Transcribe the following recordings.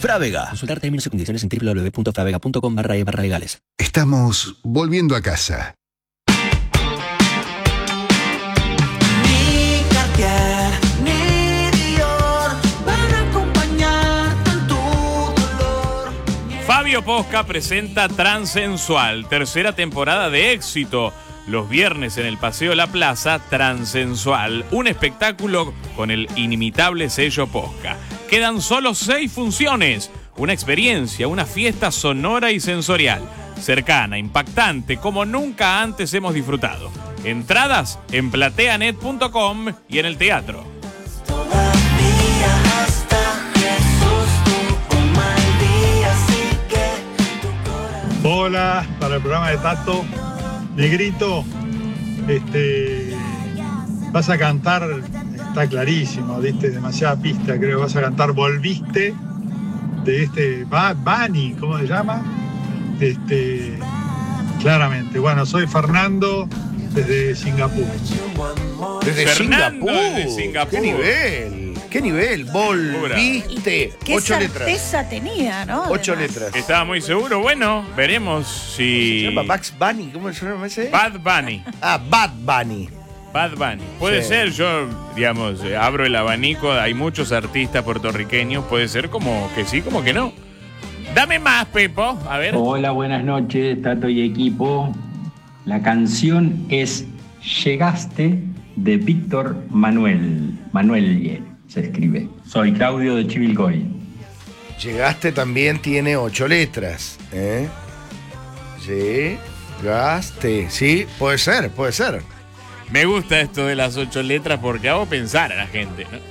Frávega. Consultar términos y condiciones en www.fravega.com/legales. Estamos volviendo a casa. Ni Cartier, ni Dior van a acompañarte en tu dolor. Fabio Posca presenta Transensual, tercera temporada de éxito. Los viernes en el Paseo La Plaza, Transensual, un espectáculo con el inimitable sello Posca. Quedan solo 6 funciones, una experiencia, una fiesta sonora y sensorial, cercana, impactante, como nunca antes hemos disfrutado. Entradas en plateanet.com y en el teatro. Todavía hasta Jesús tuvo un mal día, así que tu corazón. Hola, para el programa de Tato. Negrito, vas a cantar, está clarísimo, diste demasiada pista, creo, vas a cantar Volviste, de Bunny, ¿cómo se llama? Claramente. Bueno, soy Fernando, desde Singapur. Desde Fernando, Singapur. desde Singapur. ¡Qué nivel! ¡Qué nivel! Volviste. Qué 8 letras. certeza tenía, ¿no? 8 Además. letras. Estaba muy seguro. Bueno, veremos si... ¿Se llama Bugs Bunny? ¿Cómo se llama ese? Bad Bunny. Bad Bunny. Bad Bunny. Puede Sí. ser, yo, digamos, abro el abanico, hay muchos artistas puertorriqueños, puede ser como que sí, como que no. Dame más, Pepo, a ver. Hola, buenas noches, Tato y equipo. La canción es Llegaste de Víctor Manuel. Manuel se escribe. Soy Claudio de Chivilcoy. Llegaste también tiene 8 letras. Llegaste. Sí, puede ser, puede ser. Me gusta esto de las 8 letras porque hago pensar a la gente, ¿no?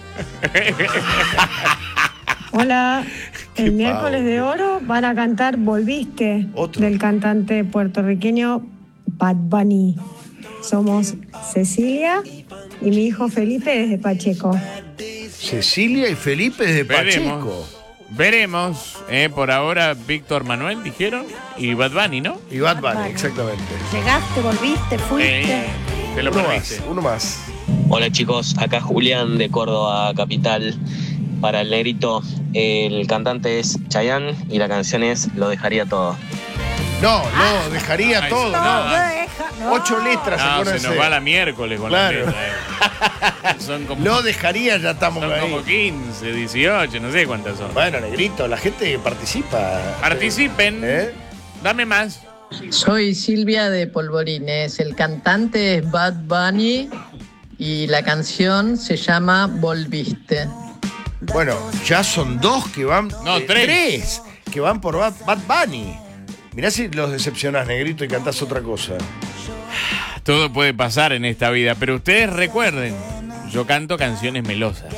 Hola, Qué el miércoles pavo. de oro van a cantar Volviste, Otro. del cantante puertorriqueño Bad Bunny. Somos Cecilia y mi hijo Felipe desde Pacheco. Cecilia y Felipe de Pacheco. Veremos. Por ahora, Víctor Manuel, dijeron, y Bad Bunny, ¿no? Y Bad Bad Bunny, Bunny. exactamente. Llegaste, volviste, fuiste. Te lo Uno perdiste. más, uno más. Hola chicos, acá Julián de Córdoba Capital. Para el Negrito, el cantante es Chayanne y la canción es Lo dejaría todo. No, dejaría Ay, todo, no, no. No. 8 letras No, se se nos va la miércoles con Claro. la letra. Son como, Lo dejaría, ya estamos son ahí. como 15, 18, no sé cuántas son. Bueno, Negrito, la gente participa. Participen. Dame más. Soy Silvia de Polvorines. El cantante es Bad Bunny y la canción se llama Volviste. Bueno, ya son 2 que van. No, 3 que van por Bad Bunny. Mirá si los decepcionás, Negrito, y cantás otra cosa. Todo puede pasar en esta vida, pero ustedes recuerden, yo canto canciones melosas.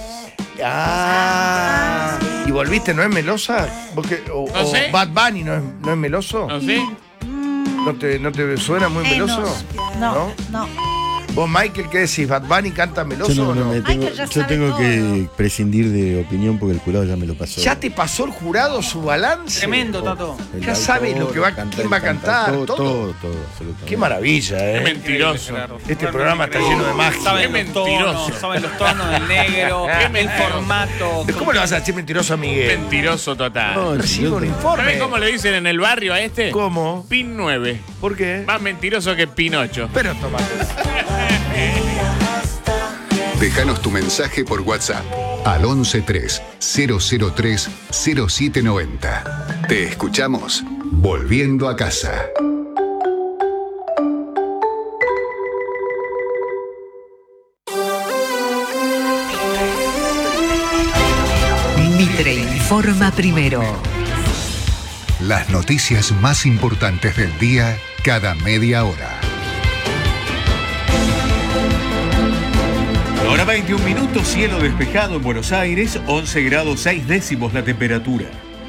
¿Y Volviste no es melosa? ¿Vos No sé. ¿O Bad Bunny no es meloso? ¿No sé? ¿No te suena muy meloso? No. ¿Vos, Michael, qué decís? ¿Bad Bunny canta meloso Yo o no? yo tengo que prescindir de opinión porque el jurado ya me lo pasó. ¿Ya te pasó el jurado su balance? Tremendo, Tato. El Ya sabes lo que va, quién va a cantar, todo. Todo, absolutamente. Qué maravilla, Qué mentiroso. Este programa está lleno de magia. Saben Qué los tonos, mentiroso. saben los tonos del negro, Qué el mentiroso. formato. ¿Cómo le vas a decir mentiroso a Miguel? Mentiroso total. No, Recibo un informe. ¿Sabés cómo le dicen en el barrio a este? ¿Cómo? Pin 9. ¿Por qué? Más mentiroso que Pinocho. Pero tomate. Déjanos tu mensaje por WhatsApp al 113 003 0790. Te escuchamos volviendo a casa. Mitre informa primero. Las noticias más importantes del día cada media hora. Ahora 21 minutos, cielo despejado en Buenos Aires, 11 grados 6 décimos la temperatura.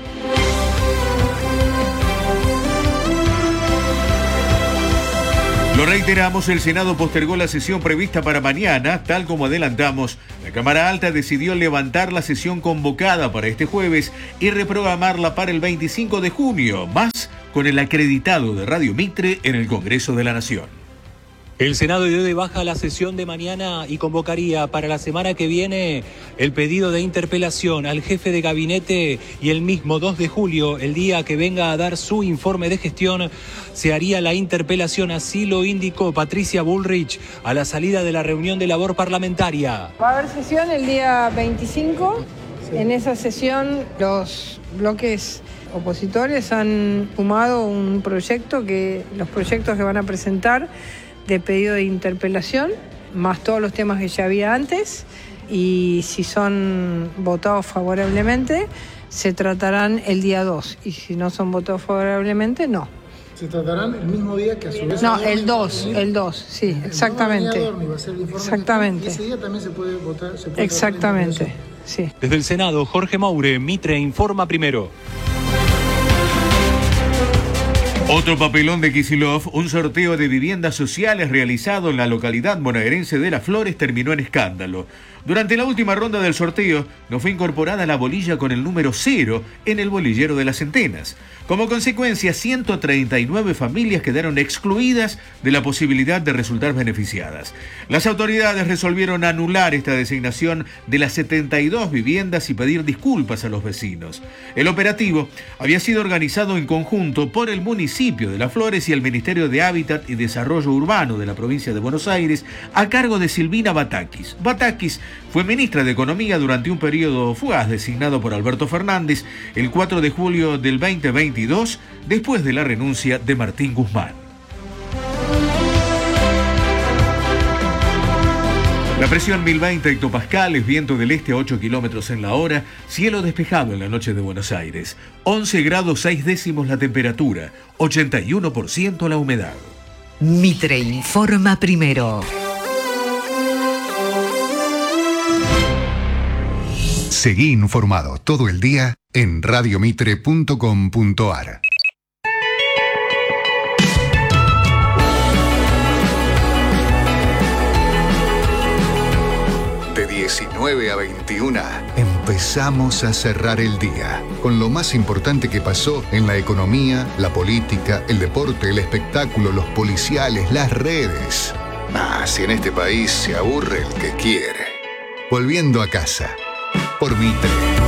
Lo reiteramos, el Senado postergó la sesión prevista para mañana, tal como adelantamos. La Cámara Alta decidió levantar la sesión convocada para este jueves y reprogramarla para el 25 de junio, más con el acreditado de Radio Mitre en el Congreso de la Nación. El Senado dio de baja la sesión de mañana y convocaría para la semana que viene el pedido de interpelación al jefe de gabinete y el mismo 2 de julio, el día que venga a dar su informe de gestión, se haría la interpelación. Así lo indicó Patricia Bullrich a la salida de la reunión de labor parlamentaria. Va a haber sesión el día 25. En esa sesión los bloques opositores han sumado un proyecto los proyectos que van a presentar de pedido de interpelación, más todos los temas que ya había antes, y si son votados favorablemente, se tratarán el día 2, y si no son votados favorablemente, no. ¿Se tratarán el mismo día que a su vez? No, el 2, sí, exactamente. Exactamente. Y ese día también se puede votar. Exactamente, sí. Desde el Senado, Jorge Maure, Mitre informa primero. Otro papelón de Kicillof, un sorteo de viviendas sociales realizado en la localidad bonaerense de Las Flores terminó en escándalo. Durante la última ronda del sorteo no fue incorporada la bolilla con el número 0 en el bolillero de las Centenas. Como consecuencia, 139 familias quedaron excluidas de la posibilidad de resultar beneficiadas. Las autoridades resolvieron anular esta designación de las 72 viviendas y pedir disculpas a los vecinos. El operativo había sido organizado en conjunto por el municipio de Las Flores y el Ministerio de Hábitat y Desarrollo Urbano de la provincia de Buenos Aires, a cargo de Silvina Batakis. Batakis fue ministra de Economía durante un periodo fugaz designado por Alberto Fernández el 4 de julio del 2022, después de la renuncia de Martín Guzmán. La presión 1020 hectopascales, viento del este a 8 kilómetros en la hora, cielo despejado en la noche de Buenos Aires, 11 grados 6 décimos la temperatura, 81% la humedad. Mitre informa primero. Seguí informado todo el día en radiomitre.com.ar. De 19 a 21 empezamos a cerrar el día con lo más importante que pasó en la economía, la política, el deporte, el espectáculo, los policiales, las redes. Si en este país se aburre el que quiere. Volviendo a casa. Por Mitre.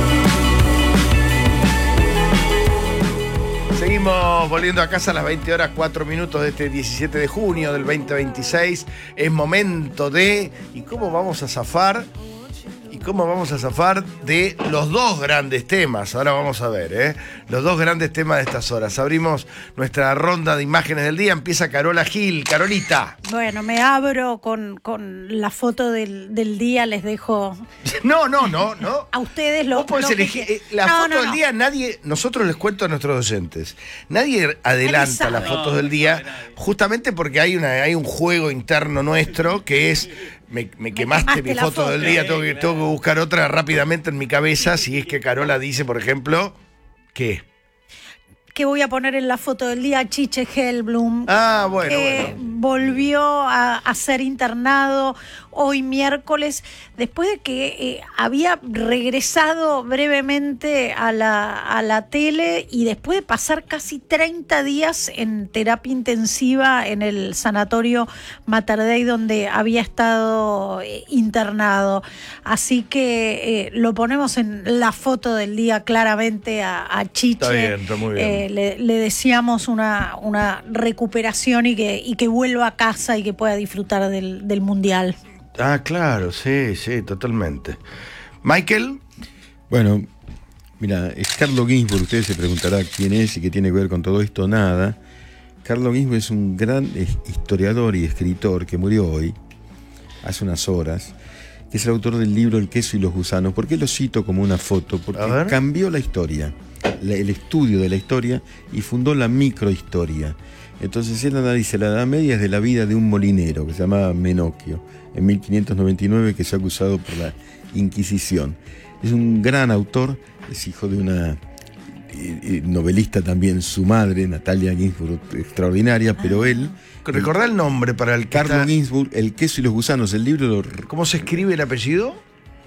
Seguimos volviendo a casa a las 20 horas 4 minutos de este 17 de junio del 2026. Es momento de... ¿Y cómo vamos a zafar? ¿Cómo vamos a zafar de los dos grandes temas? Ahora vamos a ver, los dos grandes temas de estas horas. Abrimos nuestra ronda de imágenes del día. Empieza Carola Gil. Carolita. Bueno, me abro con la foto del día. Les dejo... No. A ustedes lo... Vos podés elegir. La foto del día, nadie... Nosotros les cuento a nuestros docentes. Nadie adelanta las fotos del día, justamente porque hay un juego interno nuestro que es... Me quemaste mi foto del día, tengo que buscar otra rápidamente en mi cabeza. Si es que Carola dice, por ejemplo, ¿qué? Que voy a poner en la foto del día Chiche Hellblum, bueno. Volvió a ser internado hoy miércoles, después de que había regresado brevemente a la tele y después de pasar casi 30 días en terapia intensiva en el sanatorio Mater Dei donde había estado internado. Así que lo ponemos en la foto del día claramente a Chiche. Está muy bien. Le deseamos una recuperación y que vuelva a casa y que pueda disfrutar del Mundial. Claro, sí, totalmente. Michael. Bueno, mira, es Carlo Ginzburg. Ustedes se preguntarán quién es y qué tiene que ver con todo esto. Nada. Carlo Ginzburg es un gran historiador y escritor que murió hoy, hace unas horas, que es el autor del libro El queso y los gusanos. ¿Por qué lo cito como una foto? Porque cambió la historia, el estudio de la historia, y fundó la microhistoria. Entonces él analiza la Edad Media desde la vida de un molinero que se llamaba Menocchio, en 1599, que se ha acusado por la Inquisición. Es un gran autor, es hijo de una novelista también, su madre, Natalia Ginzburg, extraordinaria, pero él... Recordá el nombre para el que Carlo Ginzburg, El queso y los gusanos, el libro... ¿Cómo se escribe el apellido?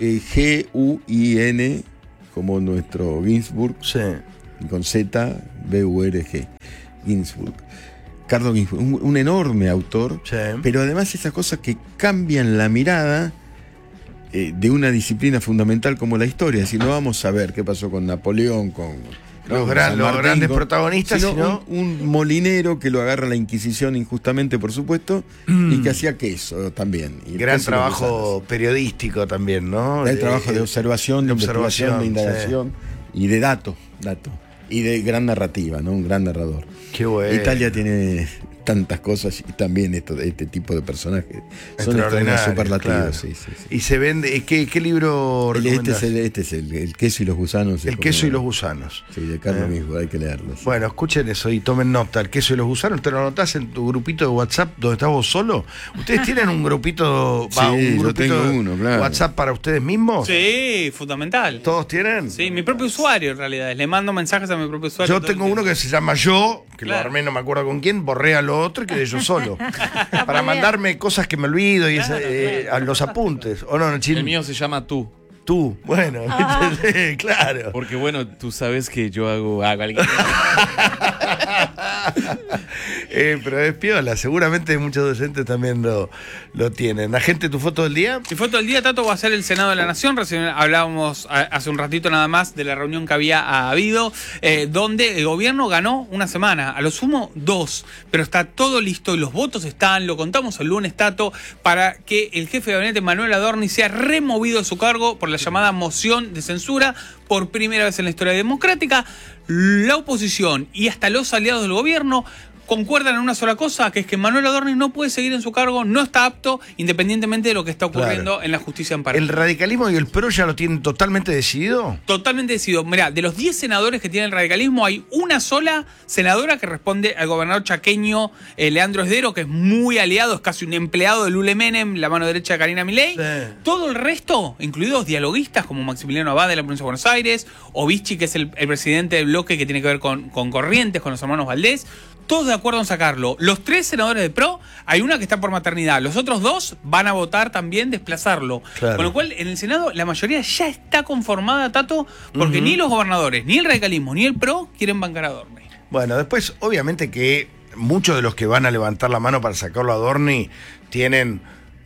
G-U-I-N, como nuestro Ginzburg, sí, con Z, B-U-R-G, Ginzburg. Carlos Ginsburg, un enorme autor, Sí. pero además esas cosas que cambian la mirada de una disciplina fundamental como la historia. Si no vamos a ver qué pasó con Napoleón, con Los grandes protagonistas, sino un molinero que lo agarra la Inquisición injustamente, por supuesto, y que hacía queso también. Y gran queso trabajo periodístico también, ¿no? El trabajo de observación, de investigación, de sí. indagación y de dato. Y de gran narrativa, ¿no? Un gran narrador. Qué bueno. Italia tiene tantas cosas y también este tipo de personajes son Extraordinarios, superlativos. claro. Sí. Y se vende, ¿qué libro recomendás? Este es el queso y los gusanos. El queso y los gusanos. Sí, de Carlos Ginsburg, hay que leerlo. Sí. Bueno, escuchen eso y tomen nota. El queso y los gusanos, ¿te lo anotás en tu grupito de WhatsApp donde estás vos solo? ¿Ustedes tienen un grupito, yo tengo uno, claro. WhatsApp para ustedes mismos? Sí, fundamental. ¿Todos tienen? Sí, mi propio usuario en realidad. Le mando mensajes a mi propio usuario. Yo tengo uno que se llama Yo, que Claro. lo armé, no me acuerdo con quién, borré a lo otro y quedé yo solo. Para mandarme cosas que me olvido y a los apuntes. ¿O no, Chin? El mío se llama Tú. Tú, bueno, claro. Porque bueno, tú sabes que yo hago algo. Pero es piola, seguramente muchos docentes también lo tienen. ¿Agente, tu foto del día? Mi foto del día, Tato, va a ser el Senado de la Nación. Recién hablábamos hace un ratito nada más de la reunión que había habido, donde el gobierno ganó una semana, a lo sumo 2, pero está todo listo y los votos están, lo contamos el lunes, Tato, para que el jefe de gabinete Manuel Adorni sea removido de su cargo por la llamada moción de censura por primera vez en la historia democrática. La oposición y hasta los aliados del gobierno concuerdan en una sola cosa, que es que Manuel Adorni no puede seguir en su cargo, no está apto, independientemente de lo que está ocurriendo en la justicia en Paraguay. ¿El radicalismo y el PRO ya lo tienen totalmente decidido? Totalmente decidido. Mirá, de los 10 senadores que tiene el radicalismo, hay una sola senadora que responde al gobernador chaqueño Leandro Esdero, que es muy aliado, es casi un empleado de Lule Menem, la mano derecha de Karina Milei. Sí. Todo el resto, incluidos dialoguistas como Maximiliano Abad de la provincia de Buenos Aires, o Vichy, que es el presidente del bloque que tiene que ver con Corrientes, con los hermanos Valdés, todos de acuerdo en sacarlo. Los 3 senadores de PRO, hay una que está por maternidad. Los otros 2 van a votar también desplazarlo. Claro. Con lo cual, en el Senado, la mayoría ya está conformada, Tato, porque ni los gobernadores, ni el radicalismo, ni el PRO quieren bancar a Adorni. Bueno, después, obviamente que muchos de los que van a levantar la mano para sacarlo a Adorni tienen,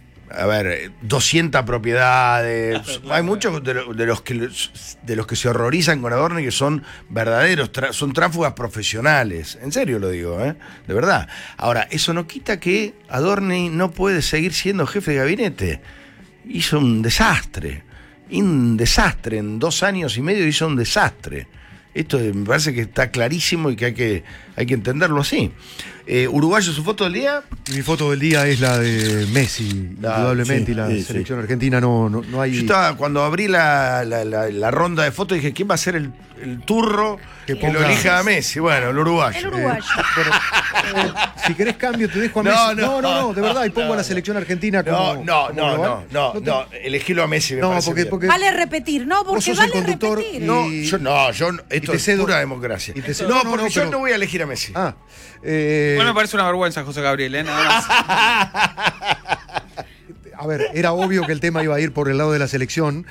200 propiedades. Hay muchos de los que se horrorizan con Adorni que son verdaderos, son tránsfugas profesionales. En serio lo digo, de verdad. Ahora, eso no quita que Adorni no puede seguir siendo jefe de gabinete. Hizo un desastre. En 2 años y medio hizo un desastre. Esto me parece que está clarísimo y que hay que entenderlo así. Uruguayo, ¿su foto del día? Mi foto del día es la de Messi, indudablemente, sí, y la sí, selección argentina no hay... Yo estaba, cuando abrí la ronda de fotos, dije, ¿quién va a ser el turro que lo elija a Messi? Bueno, el uruguayo. El uruguayo. Si querés cambio, te dejo a Messi. No, de verdad, y pongo a la selección argentina como... No, elegilo a Messi, me parece bien. porque Vale repetir, no, vos porque sos el vale conductor repetir. Yo esto es pura democracia. Yo no voy a elegir a Messi. Bueno, me parece una vergüenza, José Gabriel, nada más. A ver, era obvio que el tema iba a ir por el lado de la selección.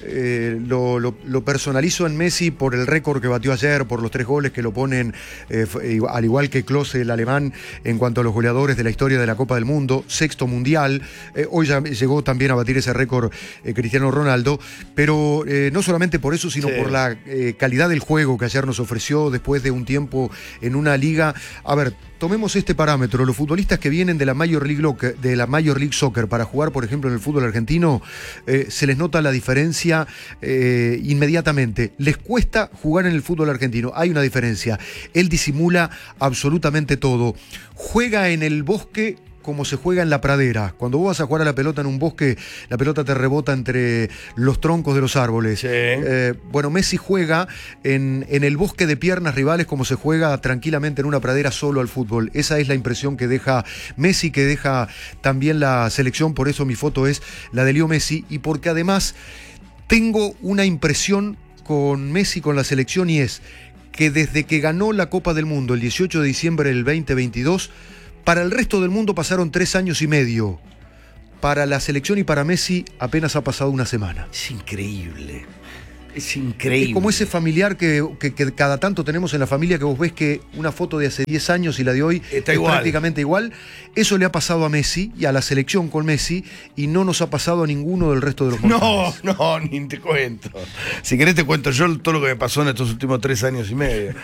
Lo personalizo en Messi por el récord que batió ayer, por los 3 goles que lo ponen, al igual que Klose, el alemán, en cuanto a los goleadores de la historia de la Copa del Mundo, 6º mundial. Hoy ya llegó también a batir ese récord Cristiano Ronaldo, pero no solamente por eso, sino por la calidad del juego que ayer nos ofreció después de un tiempo en una liga. A ver, tomemos este parámetro. Los futbolistas que vienen de la Major League Soccer para jugar, por ejemplo, en el fútbol argentino, se les nota la diferencia inmediatamente. Les cuesta jugar en el fútbol argentino. Hay una diferencia. Él disimula absolutamente todo. Juega en el bosque como se juega en la pradera. Cuando vos vas a jugar a la pelota en un bosque, la pelota te rebota entre los troncos de los árboles. Sí. Bueno, Messi juega en el bosque de piernas rivales como se juega tranquilamente en una pradera solo al fútbol. Esa es la impresión que deja Messi, que deja también la selección. Por eso mi foto es la de Leo Messi, y porque además tengo una impresión con Messi, con la selección, y es que desde que ganó la Copa del Mundo el 18 de diciembre del 2022, para el resto del mundo pasaron 3 años y medio. Para la selección y para Messi apenas ha pasado una semana. Es increíble. Es increíble. Es como ese familiar que cada tanto tenemos en la familia, que vos ves que una foto de hace 10 años y la de hoy Está es igual. prácticamente igual. Eso le ha pasado a Messi y a la selección con Messi, y no nos ha pasado a ninguno del resto de los mortales. No, ni te cuento. Si querés te cuento yo todo lo que me pasó en estos últimos 3 años y medio.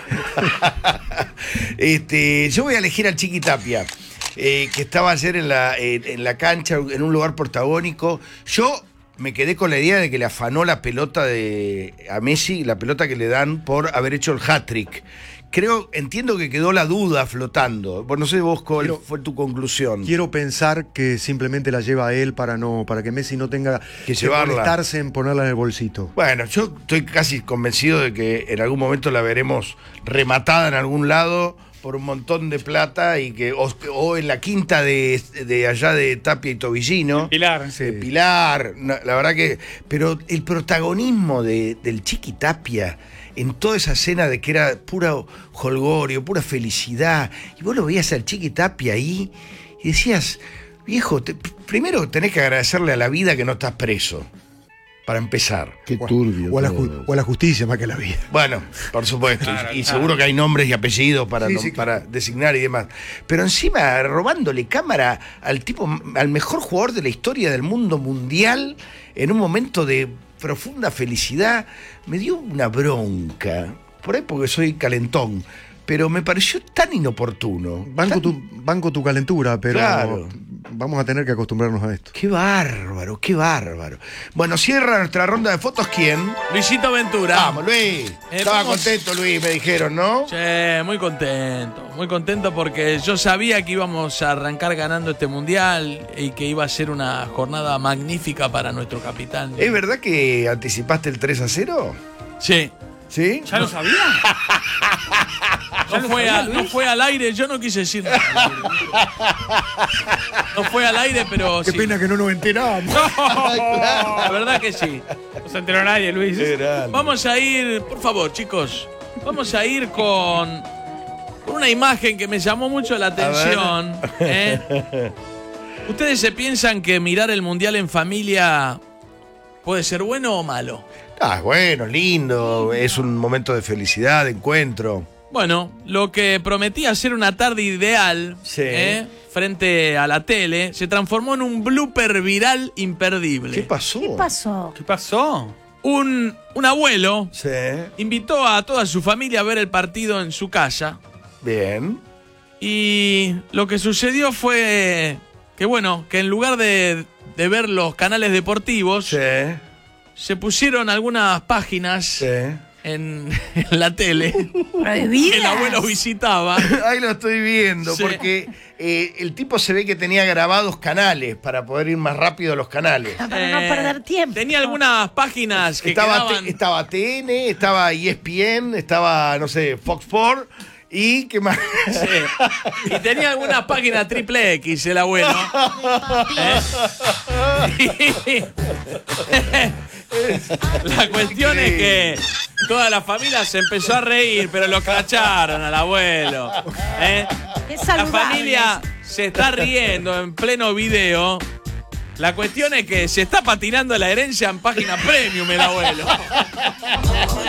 Yo voy a elegir al Chiqui Tapia, que estaba ayer en la cancha, en un lugar protagónico. Yo me quedé con la idea de que le afanó la pelota a Messi, la pelota que le dan por haber hecho el hat-trick. Entiendo que quedó la duda flotando. Bueno, no sé vos cuál fue tu conclusión. Quiero pensar que simplemente la lleva a él para que Messi no tenga que molestarse en ponerla en el bolsito. Bueno, yo estoy casi convencido de que en algún momento la veremos rematada en algún lado por un montón de plata y o en la quinta de allá de Tapia y Tobillino. Pilar. Sí. Pilar, la verdad que. Pero el protagonismo del Chiqui Tapia en toda esa escena de que era pura jolgorio, pura felicidad, y vos lo veías al Chiqui Tapia ahí y decías, viejo, primero tenés que agradecerle a la vida que no estás preso. Para empezar. Qué turbio. O a la justicia más que a la vida. Bueno, por supuesto. Y seguro que hay nombres y apellidos para designar y demás. Pero encima, robándole cámara al mejor jugador de la historia del mundo mundial, en un momento de profunda felicidad, me dio una bronca. Por ahí porque soy calentón. Pero me pareció tan inoportuno. Banco tu calentura, pero claro. Vamos a tener que acostumbrarnos a esto. Qué bárbaro, qué bárbaro. Bueno, cierra nuestra ronda de fotos, ¿quién? Luisito Ventura. Vamos, Luis. Estaba contento, Luis, me dijeron, ¿no? Sí, muy contento porque yo sabía que íbamos a arrancar ganando este mundial y que iba a ser una jornada magnífica para nuestro capitán. ¿Es verdad que anticipaste el 3-0? Sí. ¿Sí? ¿Ya lo sabía? No fue al aire, yo no quise decir nada. No fue al aire, pero Qué pena que no nos enteramos. La verdad que sí. No se enteró nadie, Luis. Vamos a ir, por favor, chicos. Vamos a ir con una imagen que me llamó mucho la atención. ¿Ustedes se piensan que mirar el mundial en familia puede ser bueno o malo? Bueno, lindo. Es un momento de felicidad, de encuentro. Bueno, lo que prometía ser una tarde ideal frente a la tele se transformó en un blooper viral imperdible. ¿Qué pasó? ¿Qué pasó? Un abuelo invitó a toda su familia a ver el partido en su casa. Bien. Y lo que sucedió fue que, que en lugar de ver los canales deportivos, se pusieron algunas páginas en la tele que el abuelo visitaba. Ahí lo estoy viendo, porque el tipo se ve que tenía grabados canales para poder ir más rápido a los canales. Para no perder tiempo. Tenía algunas páginas que estaba TN, estaba ESPN, estaba, no sé, Fox Sports. ¿Y qué más? Y tenía algunas páginas triple X el abuelo. La cuestión es que toda la familia se empezó a reír, pero lo cacharon al abuelo. La familia se está riendo en pleno video. La cuestión es que se está patinando la herencia en página premium el abuelo.